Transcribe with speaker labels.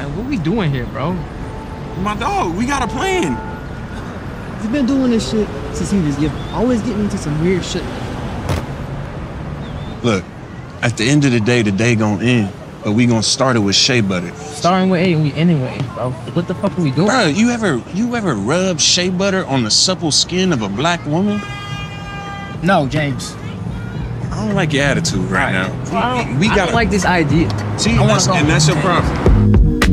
Speaker 1: Man, what we doing here, bro?
Speaker 2: My dog, we got a plan.
Speaker 3: He's been doing this shit since he was young. Always getting into some weird shit.
Speaker 2: Look, at the end of the day gonna end, but we gonna start it with shea butter.
Speaker 1: Starting with A, we anyway, bro. What the fuck are we doing?
Speaker 2: Bro, you ever rub shea butter on the supple skin of a black woman?
Speaker 1: No, James.
Speaker 2: I don't like your attitude right now.
Speaker 1: I don't like this idea.
Speaker 2: See, that's your problem.